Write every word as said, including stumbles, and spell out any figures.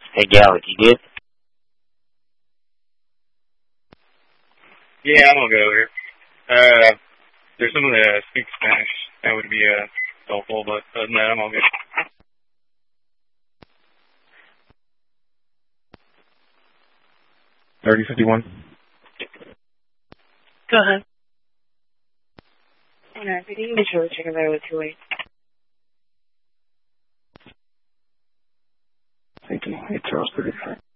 Hey, Gallic, you good? Yeah, I'm gonna go over here. Uh, there's someone that speaks Spanish. That would be uh, helpful, but other than that, I'm all good. thirty fifty-one. Go ahead. Alright, I think sure checking that with two eight. Thinking, hey, Charles, pretty fine.